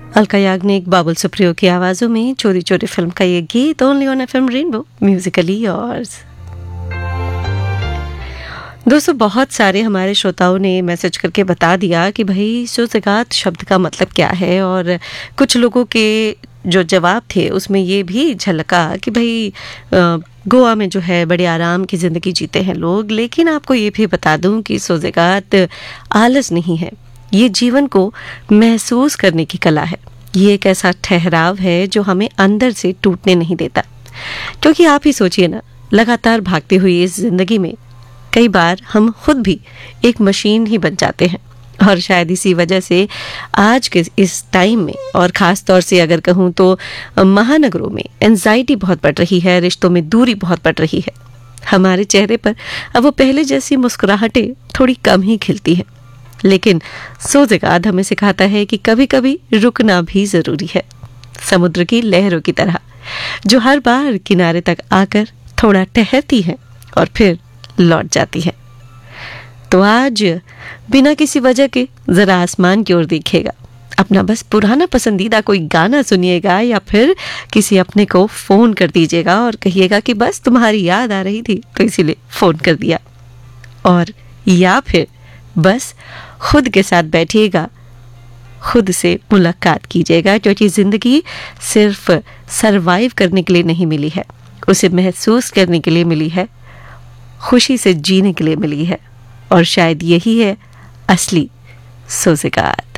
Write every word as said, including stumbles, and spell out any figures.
अलका याग्निक, बाबुल सुप्रियो की आवाज़ों में चोरी चोरी फिल्म का ये गीत only on FM rainbow Musically yours. दोस्तों, बहुत सारे हमारे श्रोताओं ने मैसेज करके बता दिया कि भाई सोज़गात शब्द का मतलब क्या है, और कुछ लोगों के जो जवाब थे उसमें ये भी झलका कि भाई गोवा में जो है बड़े आराम की ज़िंदगी जीते हैं लोग। लेकिन आपको ये भी बता दूं कि सोज़गात आलस नहीं है, ये जीवन को महसूस करने की कला है। ये एक ऐसा ठहराव है जो हमें अंदर से टूटने नहीं देता। क्योंकि आप ही सोचिए ना, लगातार भागते हुए इस जिंदगी में कई बार हम खुद भी एक मशीन ही बन जाते हैं, और शायद इसी वजह से आज के इस टाइम में, और ख़ास तौर से अगर कहूँ तो महानगरों में एंजाइटी बहुत बढ़ रही है, रिश्तों में दूरी बहुत बढ़ रही है। हमारे चेहरे पर अब वो पहले जैसी मुस्कुराहटें थोड़ी कम ही खिलती हैं। लेकिन सोज़गात हमें सिखाता है कि कभी कभी रुकना भी ज़रूरी है, समुद्र की लहरों की तरह, जो हर बार किनारे तक आकर थोड़ा ठहरती है और फिर लौट जाती है। तो आज बिना किसी वजह के ज़रा आसमान की ओर देखिएगा, अपना बस पुराना पसंदीदा कोई गाना सुनिएगा, या फिर किसी अपने को फ़ोन कर दीजिएगा और कहिएगा कि बस तुम्हारी याद आ रही थी तो इसीलिए फ़ोन कर दिया। और या फिर बस खुद के साथ बैठिएगा, खुद से मुलाकात कीजिएगा, क्योंकि ज़िंदगी सिर्फ सरवाइव करने के लिए नहीं मिली है, उसे महसूस करने के लिए मिली है, खुशी से जीने के लिए मिली है। और शायद यही है असली सोज़गात।